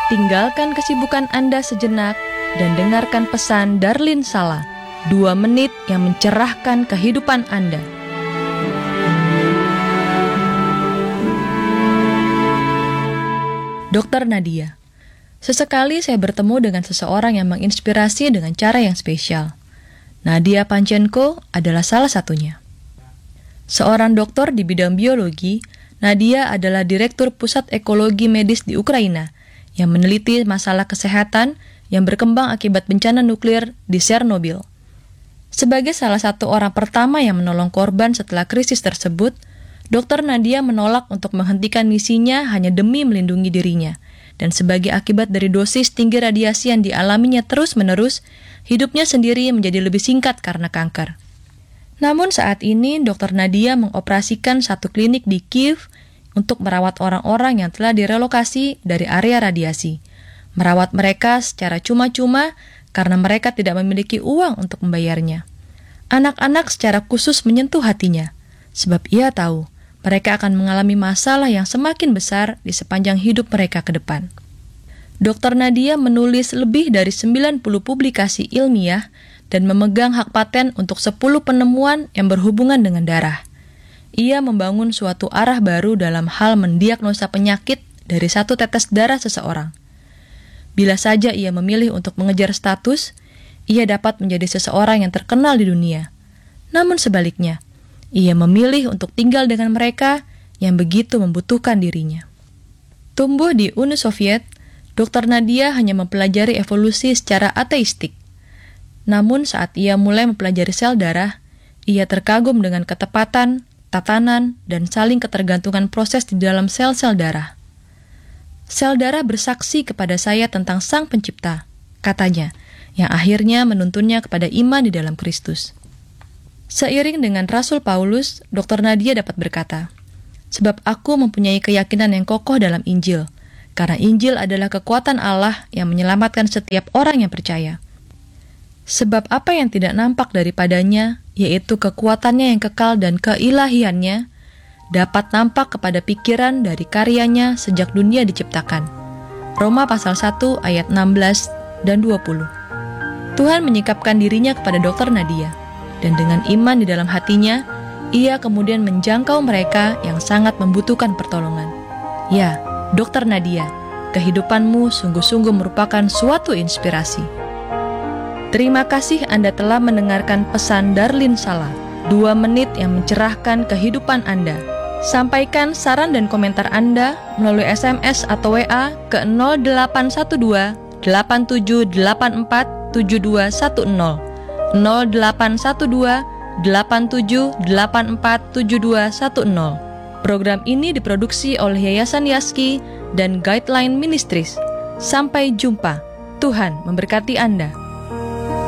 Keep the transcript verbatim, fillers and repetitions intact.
Tinggalkan kesibukan Anda sejenak dan dengarkan pesan Darlin Sala, dua menit yang mencerahkan kehidupan Anda. Dokter Nadia. Sesekali saya bertemu dengan seseorang yang menginspirasi dengan cara yang spesial. Nadia Panchenko adalah salah satunya. Seorang dokter di bidang biologi, Nadia adalah Direktur Pusat Ekologi Medis di Ukraina yang meneliti masalah kesehatan yang berkembang akibat bencana nuklir di Chernobyl. Sebagai salah satu orang pertama yang menolong korban setelah krisis tersebut, Dokter Nadia menolak untuk menghentikan misinya hanya demi melindungi dirinya, dan sebagai akibat dari dosis tinggi radiasi yang dialaminya terus-menerus, hidupnya sendiri menjadi lebih singkat karena kanker. Namun saat ini, Dokter Nadia mengoperasikan satu klinik di Kiev untuk merawat orang-orang yang telah direlokasi dari area radiasi. Merawat mereka secara cuma-cuma karena mereka tidak memiliki uang untuk membayarnya. Anak-anak secara khusus menyentuh hatinya, sebab ia tahu mereka akan mengalami masalah yang semakin besar di sepanjang hidup mereka ke depan. Dokter Nadia menulis lebih dari sembilan puluh publikasi ilmiah dan memegang hak paten untuk sepuluh penemuan yang berhubungan dengan darah. Ia membangun suatu arah baru dalam hal mendiagnosa penyakit dari satu tetes darah seseorang. Bila saja ia memilih untuk mengejar status, ia dapat menjadi seseorang yang terkenal di dunia. Namun sebaliknya, ia memilih untuk tinggal dengan mereka yang begitu membutuhkan dirinya. Tumbuh di Uni Soviet, Dokter Nadia hanya mempelajari evolusi secara ateistik. Namun saat ia mulai mempelajari sel darah, ia terkagum dengan ketepatan, tatanan, dan saling ketergantungan proses di dalam sel-sel darah. Sel darah bersaksi kepada saya tentang Sang Pencipta, katanya, yang akhirnya menuntunnya kepada iman di dalam Kristus. Seiring dengan Rasul Paulus, Dokter Nadia dapat berkata, "Sebab aku mempunyai keyakinan yang kokoh dalam Injil, karena Injil adalah kekuatan Allah yang menyelamatkan setiap orang yang percaya. Sebab apa yang tidak nampak daripadanya, yaitu kekuatannya yang kekal dan keilahiannya, dapat nampak kepada pikiran dari karyanya sejak dunia diciptakan." Roma pasal satu ayat enam belas dan dua puluh. Tuhan menyikapkan dirinya kepada Dokter Nadia, dan dengan iman di dalam hatinya, ia kemudian menjangkau mereka yang sangat membutuhkan pertolongan. Ya, Dokter Nadia, kehidupanmu sungguh-sungguh merupakan suatu inspirasi. Terima kasih Anda telah mendengarkan pesan Darlin Sala, dua menit yang mencerahkan kehidupan Anda. Sampaikan saran dan komentar Anda melalui S M S atau W A ke nol delapan satu dua delapan tujuh delapan empat tujuh dua satu nol, nol delapan satu dua delapan tujuh delapan empat tujuh dua satu nol. Program ini diproduksi oleh Yayasan Yaski dan Guideline Ministries. Sampai jumpa. Tuhan memberkati Anda.